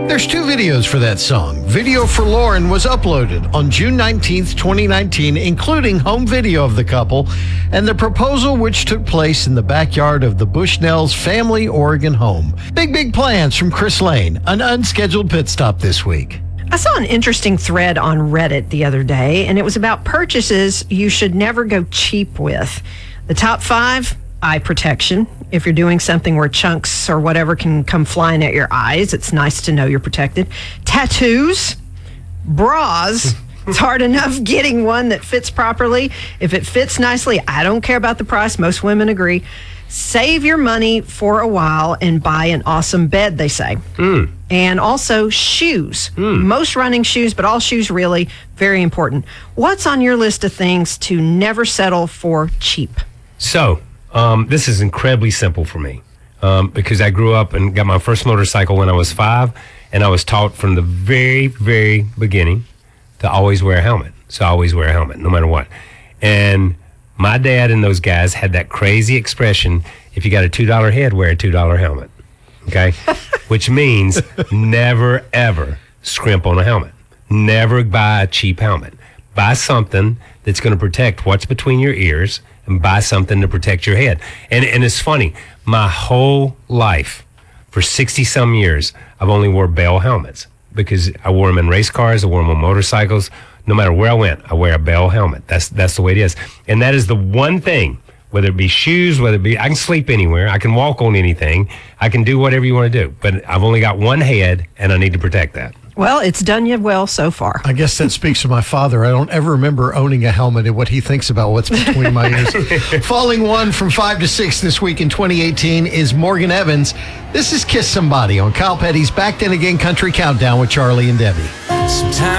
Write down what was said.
There's two videos for that song. Video for Lauren was uploaded on June 19th, 2019, including home video of the couple and the proposal, which took place in the backyard of the Bushnell's family Oregon home. Big plans from Chris Lane, an unscheduled pit stop this week. I saw an interesting thread on Reddit the other day, and it was about purchases you should never go cheap with. The top 5, eye protection. If you're doing something where chunks or whatever can come flying at your eyes, it's nice to know you're protected. Tattoos, bras. It's hard enough getting one that fits properly. If it fits nicely, I don't care about the price. Most women agree. Save your money for a while and buy an awesome bed, they say. And also shoes. Most running shoes, but all shoes really, very important. What's on your list of things to never settle for cheap? So, this is incredibly simple for me because I grew up and got my first motorcycle when I was 5, and I was taught from the very, very beginning to always wear a helmet. So I always wear a helmet, no matter what. And my dad and those guys had that crazy expression, if you got a $2 head, wear a $2 helmet, okay? Which means never, ever scrimp on a helmet. Never buy a cheap helmet. Buy something that's going to protect what's between your ears and buy something to protect your head. And it's funny, my whole life, for 60-some years, I've only wore Bell helmets because I wore them in race cars, I wore them on motorcycles. No matter where I went, I wear a Bell helmet. That's the way it is. And that is the one thing, whether it be shoes, whether it be, I can sleep anywhere, I can walk on anything, I can do whatever you want to do. But I've only got one head, and I need to protect that. Well, it's done you well so far. I guess that speaks to my father. I don't ever remember owning a helmet and what he thinks about what's between my ears. Falling one from 5 to 6 this week in 2018 is Morgan Evans. This is Kiss Somebody on Kyle Petty's Back Then Again Country Countdown with Charlie and Debbie. Sometimes